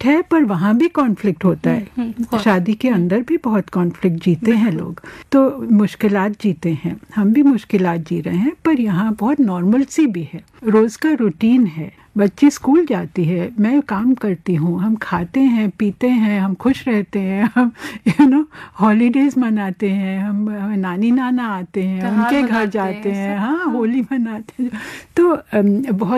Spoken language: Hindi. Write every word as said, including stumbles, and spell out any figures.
है, पर वहाँ भी कॉन्फ्लिक्ट होता है। शादी के अंदर भी बहुत कॉन्फ्लिक्ट जीते हैं लोग, तो मुश्किलात जीते हैं। हम भी मुश्किलात जी रहे हैं, पर यहाँ बहुत नॉर्मल सी भी है। रोज का रूटीन है, बच्ची स्कूल जाती है, मैं काम करती हूँ, हम खाते हैं पीते हैं, हम खुश रहते हैं, हम यू नो हॉलीडेज मनाते हैं, हम नानी नाना आते हैं, उनके घर जाते हैं, हाँ होली मनाते हैं। तो बहुत